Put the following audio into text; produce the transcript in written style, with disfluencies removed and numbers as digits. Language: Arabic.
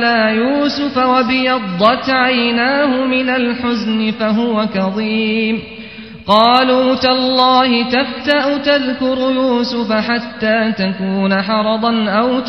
يوسف وابيضت عيناه من الحزن فهو كظيم قالوا تالله تفتأ تذكر يوسف حتى تكون حرضا أو